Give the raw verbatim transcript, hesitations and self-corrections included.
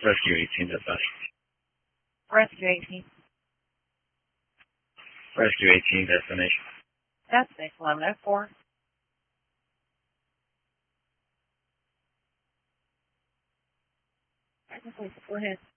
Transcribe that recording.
Rescue eighteen, dispatch. Rescue eighteen. Rescue eighteen, destination. Destination eleven oh four. Go ahead.